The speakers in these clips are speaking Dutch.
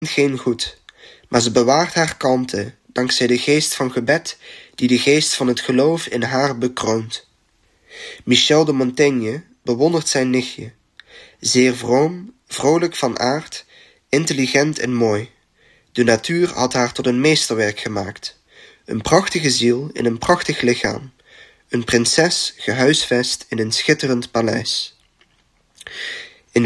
geen goed, maar ze bewaart haar kalmte dankzij de geest van gebed die de geest van het geloof in haar bekroont. Michel de Montaigne bewondert zijn nichtje. Zeer vroom, vrolijk van aard, intelligent en mooi. De natuur had haar tot een meesterwerk gemaakt. Een prachtige ziel in een prachtig lichaam. Een prinses gehuisvest in een schitterend paleis. In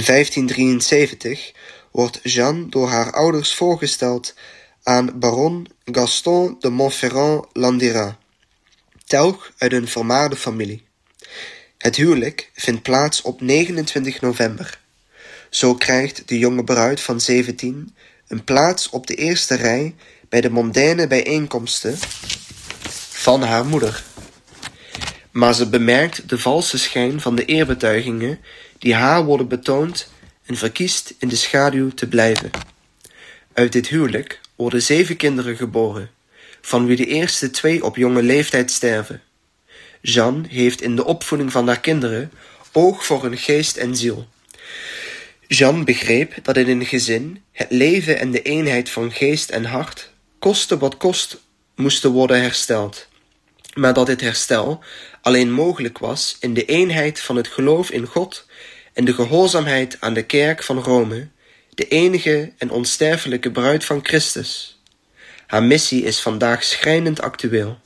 1573 wordt Jeanne door haar ouders voorgesteld aan baron Gaston de Montferrand-Landérat, telg uit een vermaarde familie. Het huwelijk vindt plaats op 29 november. Zo krijgt de jonge bruid van 17 een plaats op de eerste rij bij de mondaine bijeenkomsten van haar moeder. Maar ze bemerkt de valse schijn van de eerbetuigingen die haar worden betoond en verkiest in de schaduw te blijven. Uit dit huwelijk worden 7 kinderen geboren, van wie de eerste 2 op jonge leeftijd sterven. Jeanne heeft in de opvoeding van haar kinderen oog voor hun geest en ziel. Jeanne begreep dat in een gezin het leven en de eenheid van geest en hart, koste wat kost, moesten worden hersteld. Maar dat dit herstel alleen mogelijk was in de eenheid van het geloof in God en de gehoorzaamheid aan de kerk van Rome, de enige en onsterfelijke bruid van Christus. Haar missie is vandaag schrijnend actueel.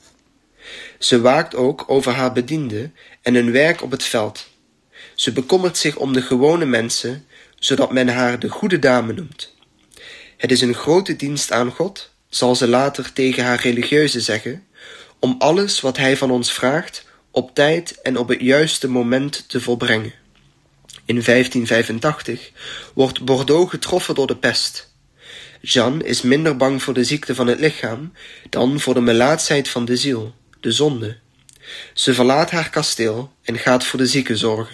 Ze waakt ook over haar bedienden en hun werk op het veld. Ze bekommert zich om de gewone mensen, zodat men haar de goede dame noemt. Het is een grote dienst aan God, zal ze later tegen haar religieuzen zeggen, om alles wat hij van ons vraagt op tijd en op het juiste moment te volbrengen. In 1585 wordt Bordeaux getroffen door de pest. Jeanne is minder bang voor de ziekte van het lichaam dan voor de melaatsheid van de ziel, de zonde. Ze verlaat haar kasteel en gaat voor de zieken zorgen.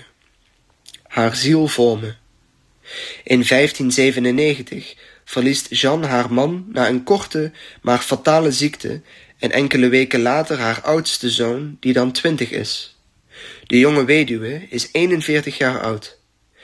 Haar ziel vormen. In 1597 verliest Jeanne haar man na een korte maar fatale ziekte en enkele weken later haar oudste zoon, die dan 20 is. De jonge weduwe is 41 jaar oud.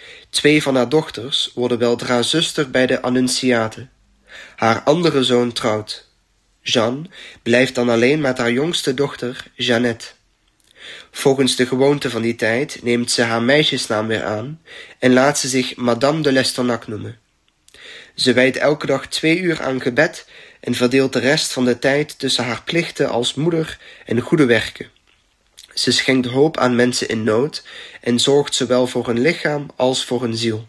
2 van haar dochters worden weldra zuster bij de Annunciate. Haar andere zoon trouwt. Jeanne blijft dan alleen met haar jongste dochter, Jeannette. Volgens de gewoonte van die tijd neemt ze haar meisjesnaam weer aan en laat ze zich Madame de Lestonac noemen. Ze wijdt elke dag 2 uur aan gebed en verdeelt de rest van de tijd tussen haar plichten als moeder en goede werken. Ze schenkt hoop aan mensen in nood en zorgt zowel voor hun lichaam als voor hun ziel.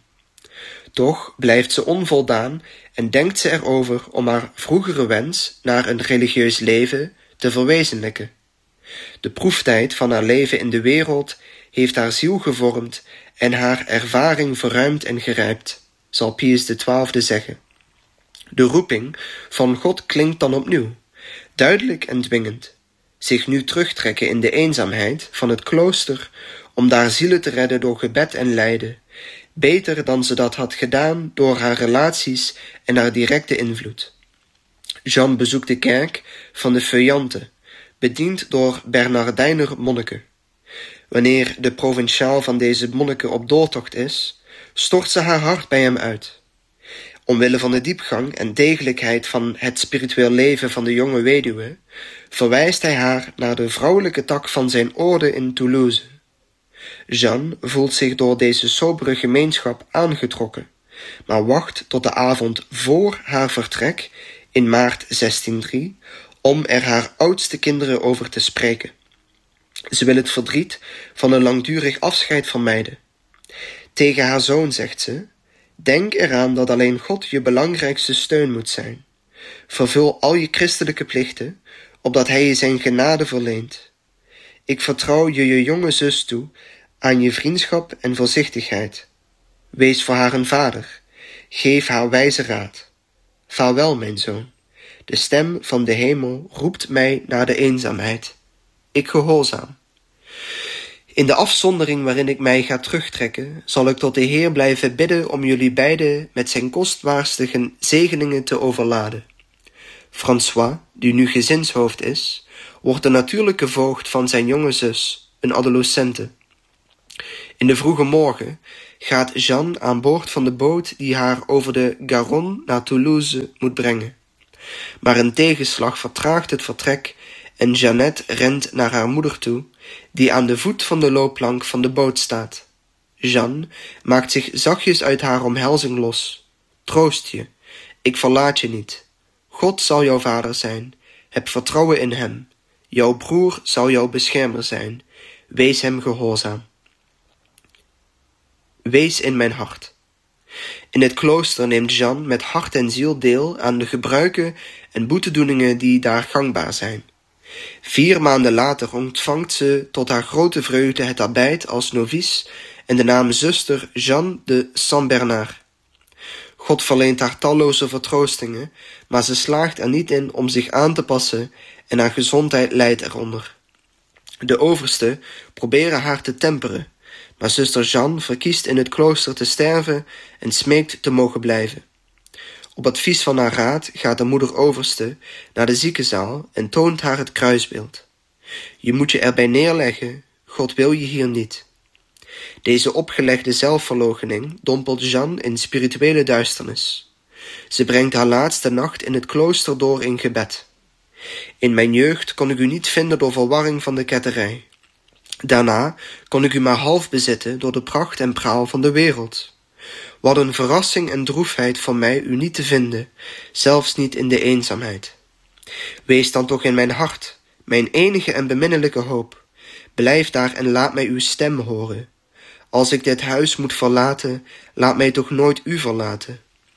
Toch blijft ze onvoldaan en denkt ze erover om haar vroegere wens naar een religieus leven te verwezenlijken. De proeftijd van haar leven in de wereld heeft haar ziel gevormd en haar ervaring verruimd en gerijpt, zal Pius XII zeggen. De roeping van God klinkt dan opnieuw, duidelijk en dwingend. Zich nu terugtrekken in de eenzaamheid van het klooster om daar zielen te redden door gebed en lijden, beter dan ze dat had gedaan door haar relaties en haar directe invloed. Jeanne bezoekt de kerk van de Feuillante, bediend door Bernardijner monniken. Wanneer de provinciaal van deze monniken op doortocht is, stort ze haar hart bij hem uit. Omwille van de diepgang en degelijkheid van het spiritueel leven van de jonge weduwe, verwijst hij haar naar de vrouwelijke tak van zijn orde in Toulouse. Jeanne voelt zich door deze sobere gemeenschap aangetrokken, maar wacht tot de avond voor haar vertrek in maart 1603 om er haar oudste kinderen over te spreken. Ze wil het verdriet van een langdurig afscheid vermijden. Tegen haar zoon zegt ze: denk eraan dat alleen God je belangrijkste steun moet zijn. Vervul al je christelijke plichten, opdat hij je zijn genade verleent. Ik vertrouw je jonge zus toe aan je vriendschap en voorzichtigheid. Wees voor haar een vader. Geef haar wijze raad. Vaarwel, mijn zoon. De stem van de hemel roept mij naar de eenzaamheid. Ik gehoorzaam. In de afzondering waarin ik mij ga terugtrekken, zal ik tot de Heer blijven bidden om jullie beiden met zijn kostbaarste zegeningen te overladen. François, die nu gezinshoofd is, wordt de natuurlijke voogd van zijn jonge zus, een adolescente. In de vroege morgen gaat Jeanne aan boord van de boot die haar over de Garonne naar Toulouse moet brengen. Maar een tegenslag vertraagt het vertrek en Jeannette rent naar haar moeder toe, die aan de voet van de loopplank van de boot staat. Jeanne maakt zich zachtjes uit haar omhelzing los. Troost je, ik verlaat je niet. God zal jouw vader zijn, heb vertrouwen in hem. Jouw broer zal jouw beschermer zijn, wees hem gehoorzaam. Wees in mijn hart. In het klooster neemt Jeanne met hart en ziel deel aan de gebruiken en boetedoeningen die daar gangbaar zijn. 4 maanden later ontvangt ze tot haar grote vreugde het abbeit als novice en de naam zuster Jeanne de Saint-Bernard. God verleent haar talloze vertroostingen, maar ze slaagt er niet in om zich aan te passen en haar gezondheid lijdt eronder. De oversten proberen haar te temperen, maar zuster Jeanne verkiest in het klooster te sterven en smeekt te mogen blijven. Op advies van haar raad gaat de moeder overste naar de ziekenzaal en toont haar het kruisbeeld. Je moet je erbij neerleggen, God wil je hier niet. Deze opgelegde zelfverloochening dompelt Jeanne in spirituele duisternis. Ze brengt haar laatste nacht in het klooster door in gebed. In mijn jeugd kon ik u niet vinden door verwarring van de ketterij. Daarna kon ik u maar half bezitten door de pracht en praal van de wereld. Wat een verrassing en droefheid voor mij u niet te vinden, zelfs niet in de eenzaamheid. Wees dan toch in mijn hart, mijn enige en beminnelijke hoop. Blijf daar en laat mij uw stem horen. Als ik dit huis moet verlaten, laat mij toch nooit u verlaten.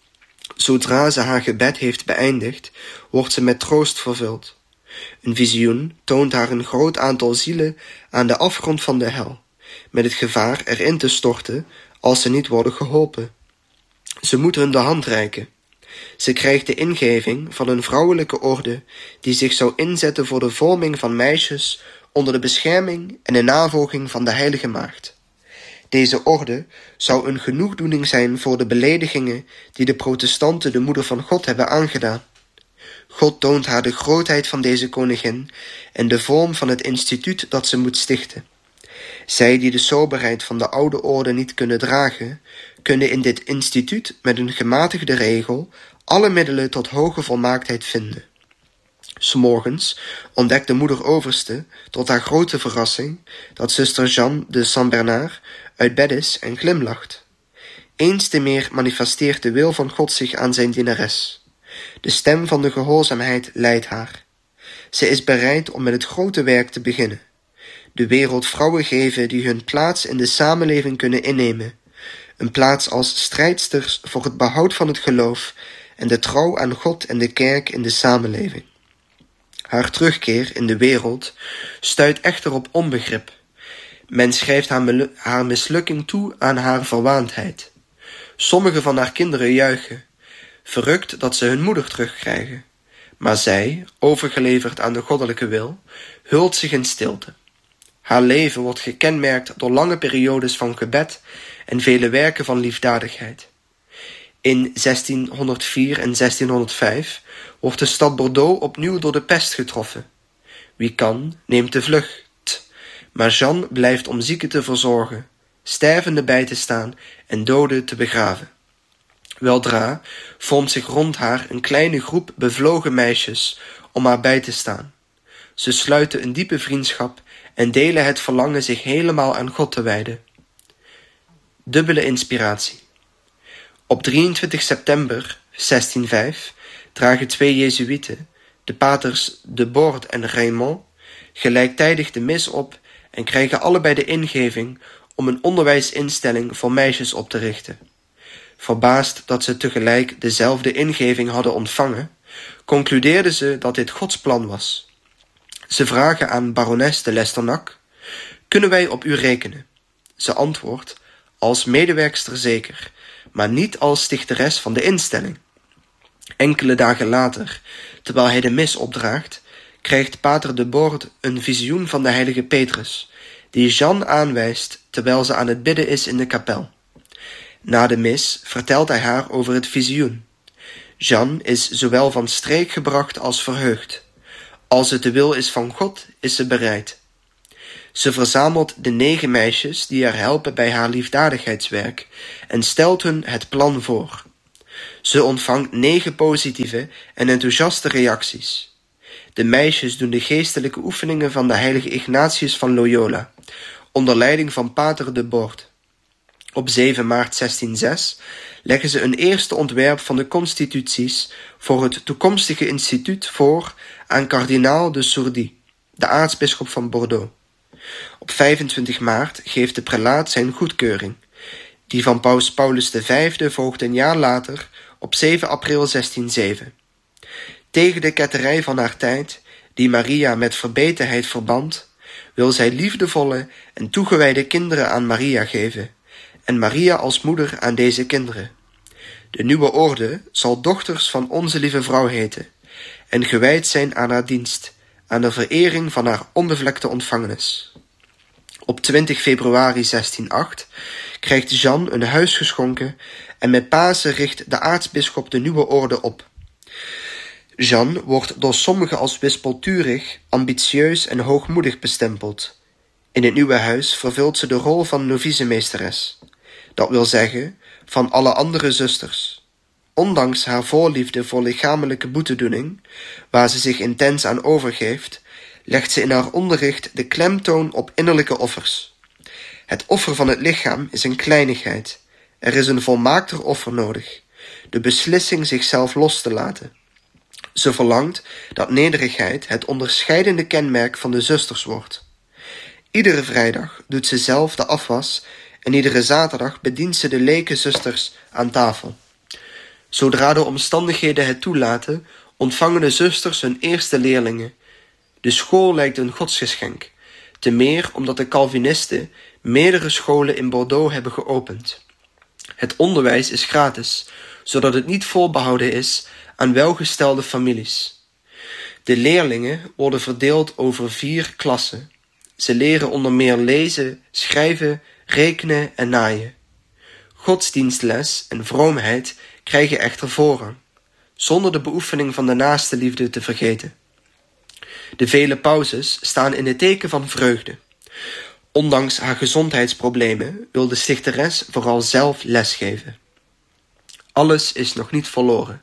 Zodra ze haar gebed heeft beëindigd, wordt ze met troost vervuld. Een visioen toont haar een groot aantal zielen aan de afgrond van de hel, met het gevaar erin te storten als ze niet worden geholpen. Ze moet hun de hand reiken. Ze krijgt de ingeving van een vrouwelijke orde die zich zou inzetten voor de vorming van meisjes onder de bescherming en de navolging van de heilige maagd. Deze orde zou een genoegdoening zijn voor de beledigingen die de protestanten de moeder van God hebben aangedaan. God toont haar de grootheid van deze koningin en de vorm van het instituut dat ze moet stichten. Zij die de soberheid van de oude orde niet kunnen dragen, kunnen in dit instituut met een gematigde regel alle middelen tot hoge volmaaktheid vinden. 's Morgens ontdekt de moeder overste, tot haar grote verrassing, dat zuster Jeanne de Saint-Bernard uit bed is en glimlacht. Eens te meer manifesteert de wil van God zich aan zijn dienares. De stem van de gehoorzaamheid leidt haar. Ze is bereid om met het grote werk te beginnen. De wereld vrouwen geven die hun plaats in de samenleving kunnen innemen. Een plaats als strijdsters voor het behoud van het geloof en de trouw aan God en de kerk in de samenleving. Haar terugkeer in de wereld stuit echter op onbegrip. Men schrijft haar mislukking toe aan haar verwaandheid. Sommige van haar kinderen juichen, verrukt dat ze hun moeder terugkrijgen. Maar zij, overgeleverd aan de goddelijke wil, hult zich in stilte. Haar leven wordt gekenmerkt door lange periodes van gebed en vele werken van liefdadigheid. In 1604 en 1605 wordt de stad Bordeaux opnieuw door de pest getroffen. Wie kan, neemt de vlucht. Maar Jeanne blijft om zieken te verzorgen, stervenden bij te staan en doden te begraven. Weldra vormt zich rond haar een kleine groep bevlogen meisjes om haar bij te staan. Ze sluiten een diepe vriendschap en delen het verlangen zich helemaal aan God te wijden. Dubbele inspiratie. Op 23 september 1605 dragen 2 Jezuïeten, de paters de Borde en Raymond, gelijktijdig de mis op en krijgen allebei de ingeving om een onderwijsinstelling voor meisjes op te richten. Verbaasd dat ze tegelijk dezelfde ingeving hadden ontvangen, concludeerden ze dat dit Gods plan was. Ze vragen aan barones de Lesternac: kunnen wij op u rekenen? Ze antwoordt: als medewerkster zeker, maar niet als stichteres van de instelling. Enkele dagen later, terwijl hij de mis opdraagt, krijgt pater de Borde een visioen van de heilige Petrus, die Jeanne aanwijst terwijl ze aan het bidden is in de kapel. Na de mis vertelt hij haar over het visioen. Jeanne is zowel van streek gebracht als verheugd. Als het de wil is van God, is ze bereid. Ze verzamelt de 9 meisjes die haar helpen bij haar liefdadigheidswerk en stelt hun het plan voor. Ze ontvangt 9 positieve en enthousiaste reacties. De meisjes doen de geestelijke oefeningen van de heilige Ignatius van Loyola, onder leiding van Pater de Bord. Op 7 maart 1606 leggen ze een eerste ontwerp van de constituties voor het toekomstige instituut voor aan kardinaal de Sourdis, de aartsbisschop van Bordeaux. Op 25 maart geeft de prelaat zijn goedkeuring. Die van paus Paulus V volgt een jaar later op 7 april 1607. Tegen de ketterij van haar tijd, die Maria met verbetenheid verband, wil zij liefdevolle en toegewijde kinderen aan Maria geven, en Maria als moeder aan deze kinderen. De nieuwe orde zal dochters van onze lieve vrouw heten, en gewijd zijn aan haar dienst, aan de verering van haar onbevlekte ontvangenis. Op 20 februari 1608 krijgt Jeanne een huis geschonken en met Pasen richt de aartsbisschop de nieuwe orde op. Jeanne wordt door sommigen als wispelturig, ambitieus en hoogmoedig bestempeld. In het nieuwe huis vervult ze de rol van novicemeesteres, dat wil zeggen van alle andere zusters. Ondanks haar voorliefde voor lichamelijke boetedoening, waar ze zich intens aan overgeeft, legt ze in haar onderricht de klemtoon op innerlijke offers. Het offer van het lichaam is een kleinigheid. Er is een volmaakter offer nodig, de beslissing zichzelf los te laten. Ze verlangt dat nederigheid het onderscheidende kenmerk van de zusters wordt. Iedere vrijdag doet ze zelf de afwas en iedere zaterdag bedient ze de leekenzusters aan tafel. Zodra de omstandigheden het toelaten, ontvangen de zusters hun eerste leerlingen. De school lijkt een godsgeschenk, te meer omdat de Calvinisten meerdere scholen in Bordeaux hebben geopend. Het onderwijs is gratis, zodat het niet voorbehouden is aan welgestelde families. De leerlingen worden verdeeld over 4 klassen. Ze leren onder meer lezen, schrijven, rekenen en naaien. Godsdienstles en vroomheid krijgen echter voorrang, zonder de beoefening van de naaste liefde te vergeten. De vele pauzes staan in het teken van vreugde. Ondanks haar gezondheidsproblemen wil de stichteres vooral zelf lesgeven. Alles is nog niet verloren.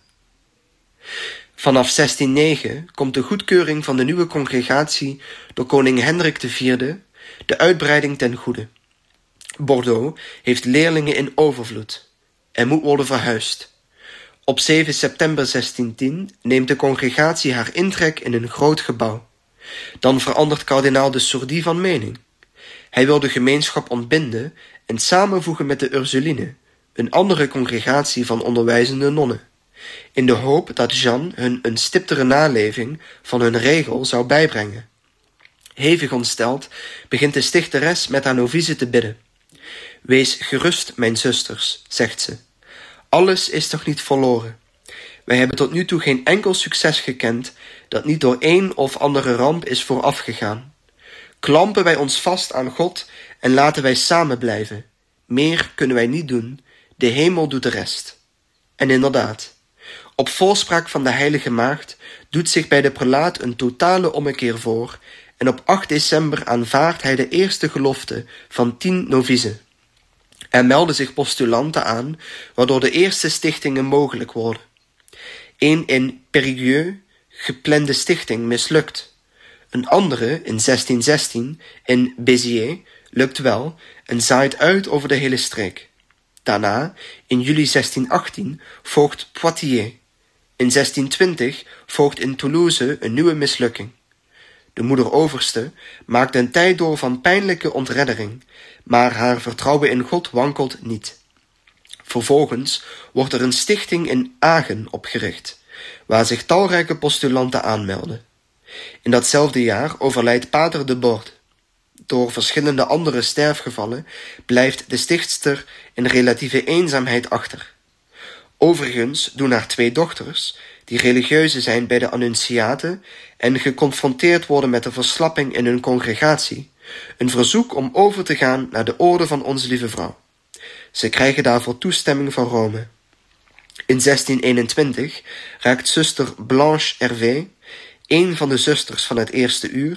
Vanaf 1609 komt de goedkeuring van de nieuwe congregatie door koning Hendrik IV, de uitbreiding ten goede. Bordeaux heeft leerlingen in overvloed en moet worden verhuisd. Op 7 september 1610 neemt de congregatie haar intrek in een groot gebouw. Dan verandert kardinaal de Sourdis van mening. Hij wil de gemeenschap ontbinden en samenvoegen met de Ursulinen, een andere congregatie van onderwijzende nonnen, in de hoop dat Jeanne hun een stiptere naleving van hun regel zou bijbrengen. Hevig ontsteld begint de stichteres met haar novice te bidden. Wees gerust, mijn zusters, zegt ze. Alles is nog niet verloren. Wij hebben tot nu toe geen enkel succes gekend dat niet door een of andere ramp is voorafgegaan. Klampen wij ons vast aan God en laten wij samen blijven. Meer kunnen wij niet doen, de hemel doet de rest. En inderdaad, op voorspraak van de heilige maagd doet zich bij de prelaat een totale ommekeer voor en op 8 december aanvaardt hij de eerste gelofte van 10 novicen. Er melden zich postulanten aan, waardoor de eerste stichtingen mogelijk worden. Een in Périgueux geplande stichting mislukt. Een andere in 1616 in Béziers lukt wel en zaait uit over de hele streek. Daarna, in juli 1618, volgt Poitiers. In 1620 volgt in Toulouse een nieuwe mislukking. De moeder-overste maakt een tijd door van pijnlijke ontreddering, maar haar vertrouwen in God wankelt niet. Vervolgens wordt er een stichting in Agen opgericht, waar zich talrijke postulanten aanmelden. In datzelfde jaar overlijdt Pater de Bord. Door verschillende andere sterfgevallen blijft de stichtster in relatieve eenzaamheid achter. Overigens doen haar 2 dochters, die religieuzen zijn bij de Annunciaten en geconfronteerd worden met de verslapping in hun congregatie, een verzoek om over te gaan naar de orde van Onze Lieve Vrouw. Ze krijgen daarvoor toestemming van Rome. In 1621 raakt zuster Blanche Hervé, een van de zusters van het eerste uur,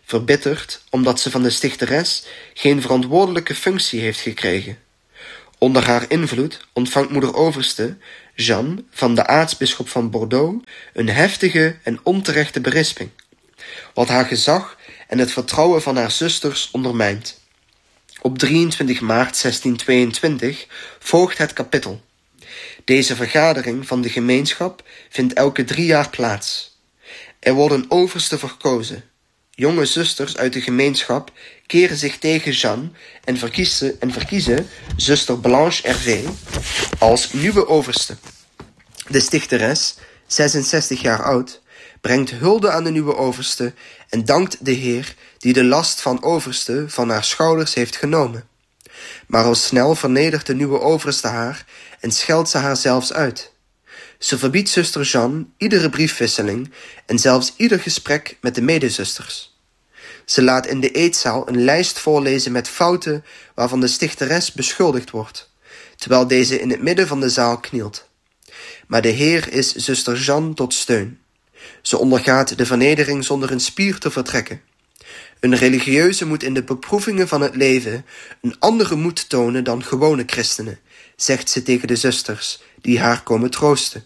verbitterd omdat ze van de stichteres geen verantwoordelijke functie heeft gekregen. Onder haar invloed ontvangt moeder Overste, Jeanne, van de aartsbisschop van Bordeaux, een heftige en onterechte berisping, wat haar gezag en het vertrouwen van haar zusters ondermijnt. Op 23 maart 1622 volgt het kapittel. Deze vergadering van de gemeenschap vindt elke 3 jaar plaats. Er worden oversten verkozen. Jonge zusters uit de gemeenschap keren zich tegen Jeanne en verkiezen zuster Blanche Hervé als nieuwe overste. De stichteres, 66 jaar oud, brengt hulde aan de nieuwe overste en dankt de Heer die de last van overste van haar schouders heeft genomen. Maar al snel vernedert de nieuwe overste haar en scheldt ze haar zelfs uit. Ze verbiedt zuster Jeanne iedere briefwisseling en zelfs ieder gesprek met de medezusters. Ze laat in de eetzaal een lijst voorlezen met fouten waarvan de stichteres beschuldigd wordt, terwijl deze in het midden van de zaal knielt. Maar de Heer is zuster Jeanne tot steun. Ze ondergaat de vernedering zonder een spier te vertrekken. Een religieuze moet in de beproevingen van het leven een andere moed tonen dan gewone christenen, zegt ze tegen de zusters die haar komen troosten.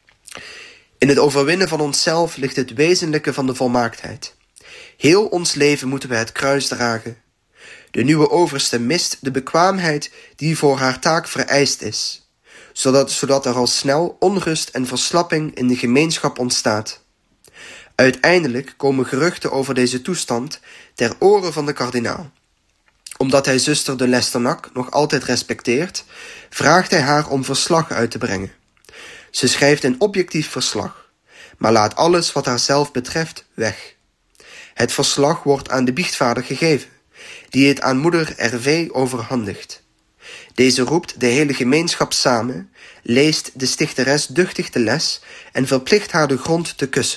In het overwinnen van onszelf ligt het wezenlijke van de volmaaktheid. Heel ons leven moeten we het kruis dragen. De nieuwe overste mist de bekwaamheid die voor haar taak vereist is, zodat er al snel onrust en verslapping in de gemeenschap ontstaat. Uiteindelijk komen geruchten over deze toestand ter oren van de kardinaal. Omdat hij zuster de Lesternac nog altijd respecteert, vraagt hij haar om verslag uit te brengen. Ze schrijft een objectief verslag, maar laat alles wat haarzelf betreft weg. Het verslag wordt aan de biechtvader gegeven, die het aan moeder Hervé overhandigt. Deze roept de hele gemeenschap samen, leest de stichteres duchtig de les en verplicht haar de grond te kussen.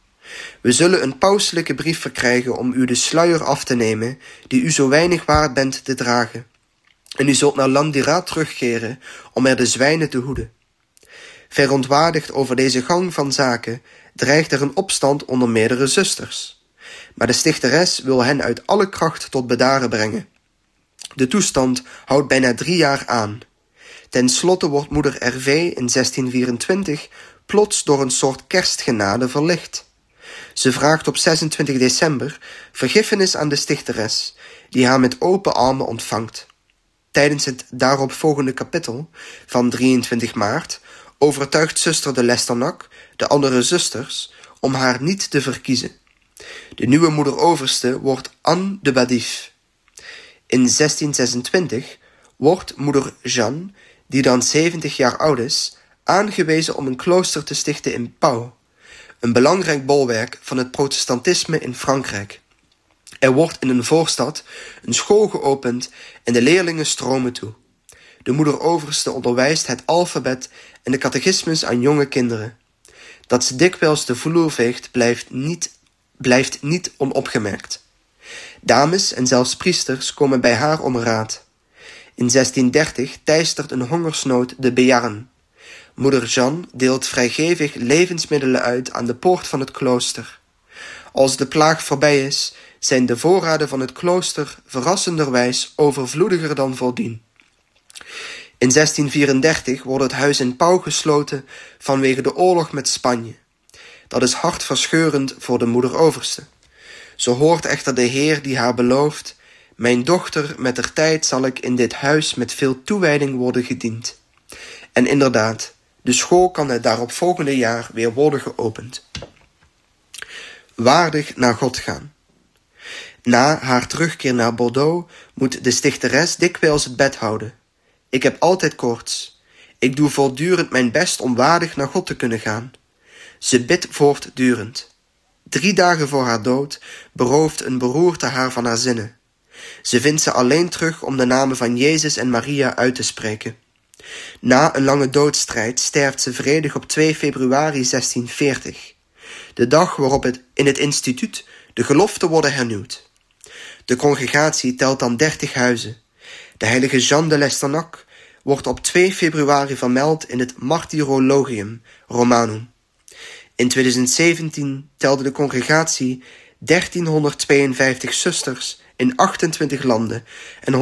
We zullen een pauselijke brief verkrijgen om u de sluier af te nemen, die u zo weinig waard bent te dragen. En u zult naar Landira terugkeren om er de zwijnen te hoeden. Verontwaardigd over deze gang van zaken, dreigt er een opstand onder meerdere zusters. Maar de stichteres wil hen uit alle kracht tot bedaren brengen. De toestand houdt bijna 3 jaar aan. Ten slotte wordt moeder Hervé in 1624 plots door een soort kerstgenade verlicht. Ze vraagt op 26 december vergiffenis aan de stichteres, die haar met open armen ontvangt. Tijdens het daaropvolgende kapittel van 23 maart overtuigt zuster de Lesternac de andere zusters om haar niet te verkiezen. De nieuwe moeder overste wordt Anne de Badif. In 1626 wordt moeder Jeanne, die dan 70 jaar oud is, aangewezen om een klooster te stichten in Pau, een belangrijk bolwerk van het protestantisme in Frankrijk. Er wordt in een voorstad een school geopend en de leerlingen stromen toe. De moeder overste onderwijst het alfabet en de catechismus aan jonge kinderen. Dat ze dikwijls de vloer veegt blijft niet onopgemerkt. Dames en zelfs priesters komen bij haar om raad. In 1630 teistert een hongersnood de Béarn. Moeder Jeanne deelt vrijgevig levensmiddelen uit aan de poort van het klooster. Als de plaag voorbij is, zijn de voorraden van het klooster verrassenderwijs overvloediger dan voordien. In 1634 wordt het huis in Pau gesloten vanwege de oorlog met Spanje. Dat is hartverscheurend voor de moeder overste. Ze hoort echter de Heer die haar belooft: mijn dochter, mettertijd zal ik in dit huis met veel toewijding worden gediend. En inderdaad, de school kan het daaropvolgende jaar weer worden geopend. Waardig naar God gaan. Na haar terugkeer naar Bordeaux moet de stichteres dikwijls het bed houden. Ik heb altijd koorts. Ik doe voortdurend mijn best om waardig naar God te kunnen gaan. Ze bidt voortdurend. 3 dagen voor haar dood berooft een beroerte haar van haar zinnen. Ze vindt ze alleen terug om de namen van Jezus en Maria uit te spreken. Na een lange doodstrijd sterft ze vredig op 2 februari 1640. De dag waarop in het instituut de geloften worden hernieuwd. De congregatie telt dan 30 huizen. De heilige Jeanne de Lesternac wordt op 2 februari vermeld in het Martyrologium Romanum. In 2017 telde de congregatie 1352 zusters in 28 landen en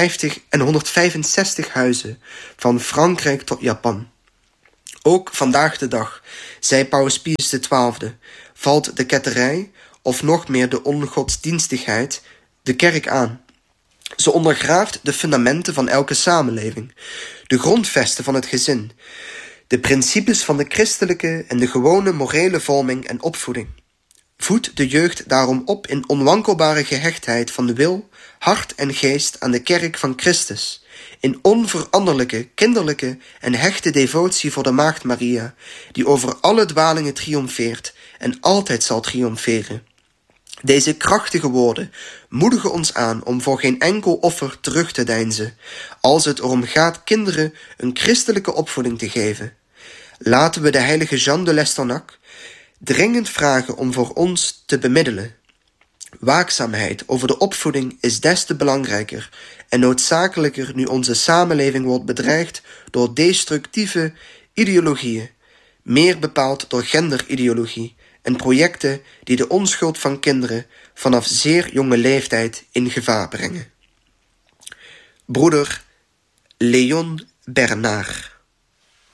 165 huizen, van Frankrijk tot Japan. Ook vandaag de dag, zei Paus Pius XII, valt de ketterij, of nog meer de ongodsdienstigheid, de kerk aan. Ze ondergraaft de fundamenten van elke samenleving, de grondvesten van het gezin, de principes van de christelijke en de gewone morele vorming en opvoeding. Voed de jeugd daarom op in onwankelbare gehechtheid van de wil, hart en geest aan de kerk van Christus, in onveranderlijke, kinderlijke en hechte devotie voor de Maagd Maria, die over alle dwalingen triomfeert en altijd zal triomferen. Deze krachtige woorden moedigen ons aan om voor geen enkel offer terug te deinzen, als het erom gaat kinderen een christelijke opvoeding te geven. Laten we de heilige Jeanne de Lestornac dringend vragen om voor ons te bemiddelen. Waakzaamheid over de opvoeding is des te belangrijker en noodzakelijker nu onze samenleving wordt bedreigd door destructieve ideologieën, meer bepaald door genderideologie en projecten die de onschuld van kinderen vanaf zeer jonge leeftijd in gevaar brengen. Broeder Léon Bernard.